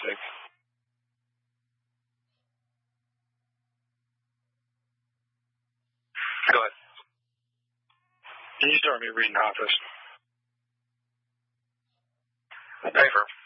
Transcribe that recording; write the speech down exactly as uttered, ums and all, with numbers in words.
sick. Go ahead. You start me reading office. Paper.